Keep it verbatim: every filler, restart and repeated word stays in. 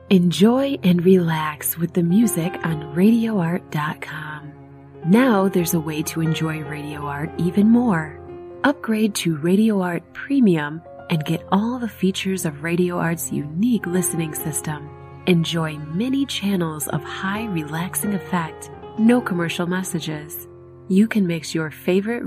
Enjoy and relax with the music on radio art dot com. Now there's a way to enjoy Radio Art even more. Upgrade to Radio Art Premium and get all the features of Radio Art's unique listening system. Enjoy many channels of high relaxing effect, no commercial messages. You can mix your favorite